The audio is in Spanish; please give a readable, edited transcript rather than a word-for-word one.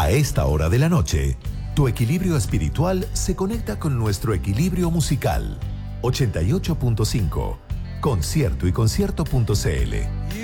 A esta hora de la noche, tu equilibrio espiritual se conecta con nuestro equilibrio musical. 88.5, concierto y concierto.cl.